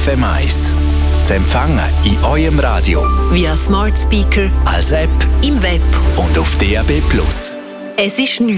FM1. Zu empfangen in eurem Radio, via Smart Speaker, als App, im Web und auf DAB+. Es ist 9.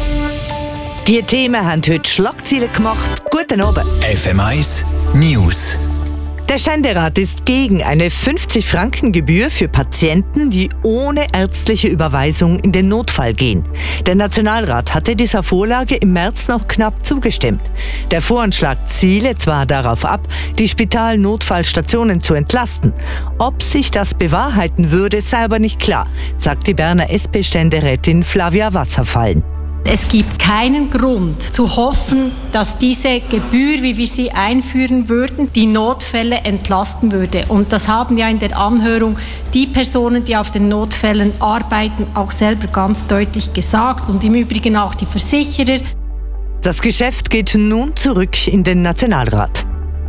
Die Themen haben heute Schlagzeilen gemacht. Guten Abend. FM1 News. Der Ständerat ist gegen eine 50-Franken-Gebühr für Patienten, die ohne ärztliche Überweisung in den Notfall gehen. Der Nationalrat hatte dieser Vorlage im März noch knapp zugestimmt. Der Voranschlag ziele zwar darauf ab, die Spitalnotfallstationen zu entlasten. Ob sich das bewahrheiten würde, sei aber nicht klar, sagt die Berner SP-Ständerätin Flavia Wasserfallen. Es gibt keinen Grund zu hoffen, dass diese Gebühr, wie wir sie einführen würden, die Notfälle entlasten würde. Und das haben ja in der Anhörung die Personen, die auf den Notfällen arbeiten, auch selber ganz deutlich gesagt. Und im Übrigen auch die Versicherer. Das Geschäft geht nun zurück in den Nationalrat.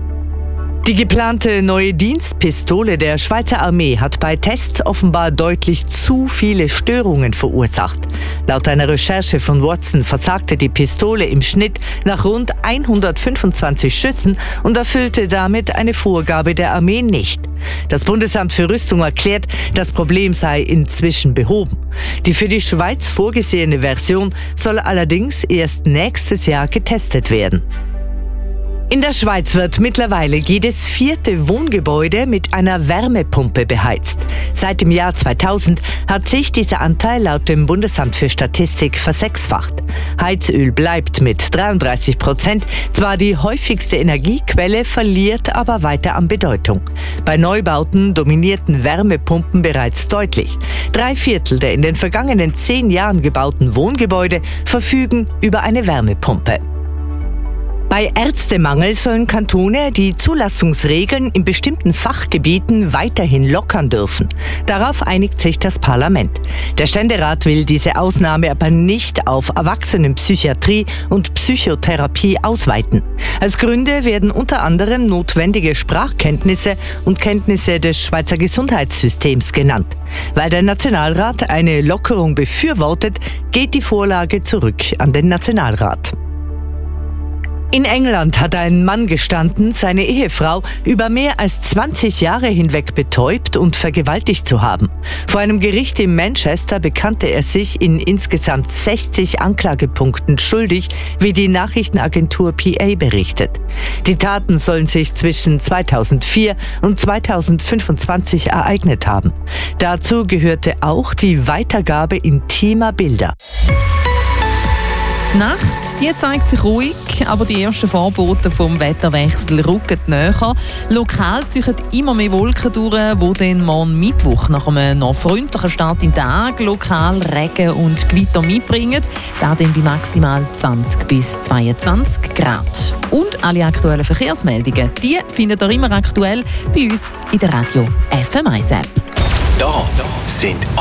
Die geplante neue Dienstpistole der Schweizer Armee hat bei Tests offenbar deutlich zu viele Störungen verursacht. Laut einer Recherche von Watson versagte die Pistole im Schnitt nach rund 125 Schüssen und erfüllte damit eine Vorgabe der Armee nicht. Das Bundesamt für Rüstung erklärt, das Problem sei inzwischen behoben. Die für die Schweiz vorgesehene Version soll allerdings erst nächstes Jahr getestet werden. In der Schweiz wird mittlerweile jedes 4. Wohngebäude mit einer Wärmepumpe beheizt. Seit dem Jahr 2000 hat sich dieser Anteil laut dem Bundesamt für Statistik versechsfacht. Heizöl bleibt mit 33% zwar die häufigste Energiequelle, verliert aber weiter an Bedeutung. Bei Neubauten dominierten Wärmepumpen bereits deutlich. 3/4 der in den vergangenen 10 Jahren gebauten Wohngebäude verfügen über eine Wärmepumpe. Bei Ärztemangel sollen Kantone die Zulassungsregeln in bestimmten Fachgebieten weiterhin lockern dürfen. Darauf einigt sich das Parlament. Der Ständerat will diese Ausnahme aber nicht auf Erwachsenenpsychiatrie und Psychotherapie ausweiten. Als Gründe werden unter anderem notwendige Sprachkenntnisse und Kenntnisse des Schweizer Gesundheitssystems genannt. Weil der Nationalrat eine Lockerung befürwortet, geht die Vorlage zurück an den Nationalrat. In England hat ein Mann gestanden, seine Ehefrau über mehr als 20 Jahre hinweg betäubt und vergewaltigt zu haben. Vor einem Gericht in Manchester bekannte er sich in insgesamt 60 Anklagepunkten schuldig, wie die Nachrichtenagentur PA berichtet. Die Taten sollen sich zwischen 2004 und 2025 ereignet haben. Dazu gehörte auch die Weitergabe intimer Bilder. Die Nacht, die zeigt sich ruhig, aber die ersten Vorboten vom Wetterwechsel rücken näher. Lokal ziehen immer mehr Wolken durch, die dann morgen Mittwoch nach einem noch freundlichen Start in den Tag lokal Regen und Gewitter mitbringen. Das dann bei maximal 20 bis 22 Grad. Und alle aktuellen Verkehrsmeldungen, die findet ihr immer aktuell bei uns in der Radio FM1 App. Da sind